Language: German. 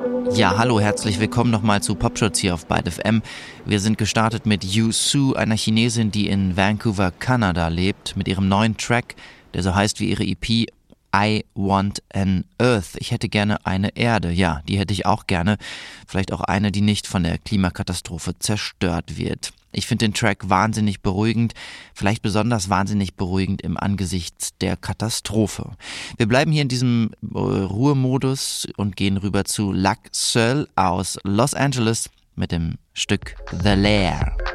Ja, hallo, herzlich willkommen nochmal zu Popschutz hier auf Byte FM. Wir sind gestartet mit Yu Su, einer Chinesin, die in Vancouver, Kanada lebt, mit ihrem neuen Track, der so heißt wie ihre EP I Want an Earth. Ich hätte gerne eine Erde. Ja, die hätte ich auch gerne. Vielleicht auch eine, die nicht von der Klimakatastrophe zerstört wird. Ich finde den Track wahnsinnig beruhigend, vielleicht besonders wahnsinnig beruhigend im Angesicht der Katastrophe. Wir bleiben hier in diesem Ruhemodus und gehen rüber zu Lac Seul aus Los Angeles mit dem Stück The Lair.